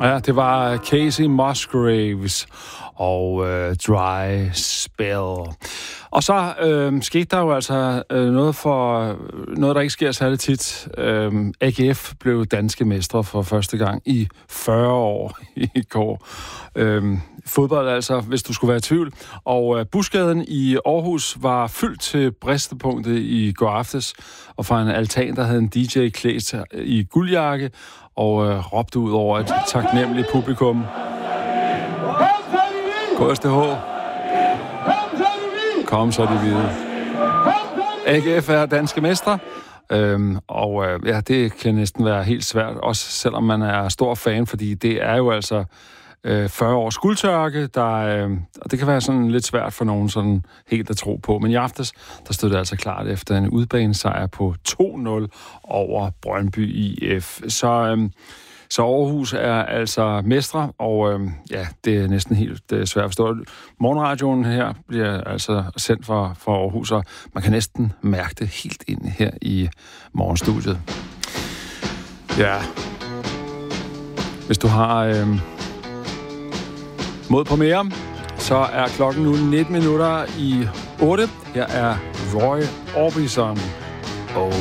Ja, det var Casey Musgraves og Dry Spell. Og så skete der jo altså noget, der ikke sker særlig tit. AGF blev danske mestre for første gang i 40 år i går. Fodbold altså, hvis du skulle være i tvivl. Og Busgaden i Aarhus var fyldt til bristepunktet i går aftes, og fra en altan, der havde en DJ klædt i guldjakke, og råbte ud over et taknemmeligt publikum. KSTH. Kom så de hvide. AGF er danske mestre, ja, det kan næsten være helt svært, også selvom man er stor fan, fordi det er jo altså 40 års guldtørke, og det kan være sådan lidt svært for nogen sådan helt at tro på. Men i aftes, der stod det altså klart efter en udbanesejr på 2-0 over Brøndby IF. Så Aarhus er altså mestre, og ja, det er næsten helt svært at forstå. Morgenradioen her bliver altså sendt fra Aarhus, og man kan næsten mærke det helt ind her i morgenstudiet. Ja, hvis du har mod på mere, så er klokken nu 19 minutter i 8. Her er Roy Orbison. Oh.